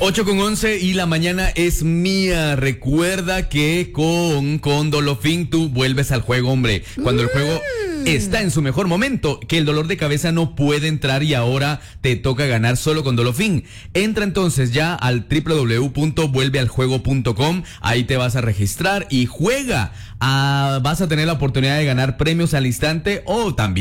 8:11 y la mañana es mía. Recuerda que con Dolofin tú vuelves al juego, hombre. Cuando el juego está en su mejor momento, que el dolor de cabeza no puede entrar y ahora te toca ganar solo con Dolofin. Entra entonces ya al www.vuelvealjuego.com. Ahí te vas a registrar y juega. Vas a tener la oportunidad de ganar premios al instante o también